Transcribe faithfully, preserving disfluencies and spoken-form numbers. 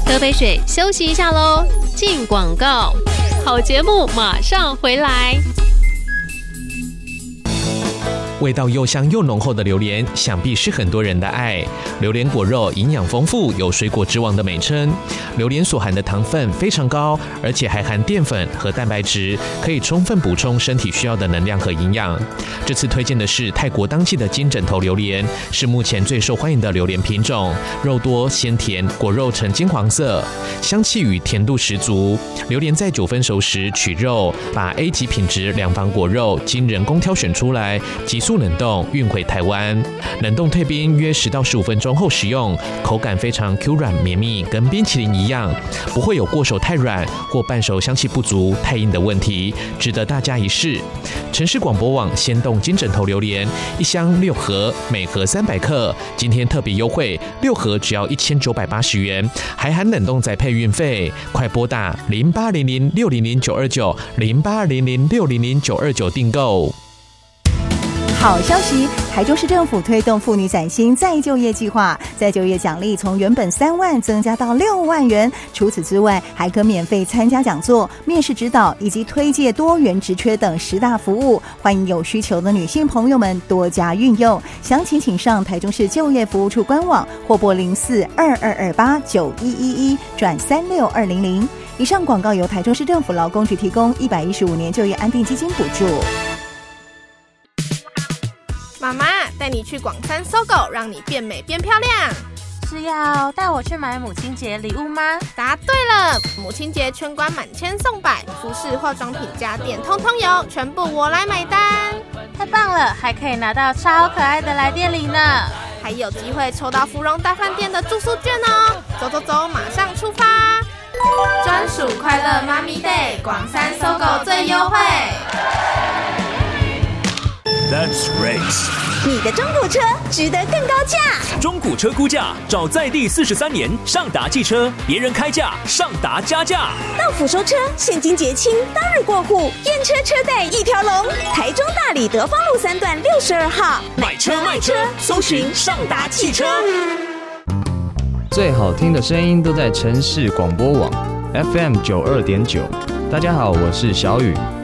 喝杯水，休息一下喽。进广告，好节目马上回来。 味道又香又浓厚的榴莲，想必是很多人的爱。榴莲果肉营养丰富，有水果之王的美称。榴莲所含的糖分非常高，而且还含淀粉和蛋白质，可以充分补充身体需要的能量和营养。这次推荐的是泰国当季的金枕头榴莲，是目前最受欢迎的榴莲品种，肉多鲜甜，果肉呈金黄色，香气与甜度十足。榴莲在九分熟时取肉，把 A 级品质两房果肉经人工挑选出来，急速冷冻运回台湾，冷冻退冰约十到十五分钟后食用，口感非常 Q 软绵密，跟冰淇淋一样，不会有过熟太软或半熟香气不足、太硬的问题，值得大家一试。城市广播网鲜冻金枕头榴莲，一箱六盒，每盒三百克，今天特别优惠，六盒只要一千九百八十元，还含冷冻宅配运费。快拨打零八零零六零零九二九零八零零六零零九二九订购。 好消息！台中市政府推动妇女崭新再就业计划，再就业奖励从原本三万增加到六万元。除此之外，还可免费参加讲座、面试指导以及推介多元职缺等十大服务。欢迎有需求的女性朋友们多加运用。详情请上台中市就业服务处官网或拨零四二二二八九一一一转三六二零零。以上广告由台中市政府劳工局提供，一百一十五年就业安定基金补助。 妈妈带你去广山搜狗，让你变美变漂亮。 是要带我去买母亲节礼物吗？ 答对了，母亲节全馆满千送百，服饰、化妆品、家电通通有，全部我来买单。 太棒了，还可以拿到超可爱的来电礼呢， 还有机会抽到芙蓉大饭店的住宿券哦。走走走，马上出发！专属快乐妈咪 day， 广山搜狗最优惠。 That's race。 你的中古车值得更高价。 中古车估价找在地四十三年上达汽车，别人开价，上达加价。 到府收车，现金结清，当日过户，验车车贷一条龙。台中大里德芳路三段六十二号， 买车卖车，搜寻上达汽车。 最好听的声音都在城市广播网 F M 九二点九。大家好，我是小雨。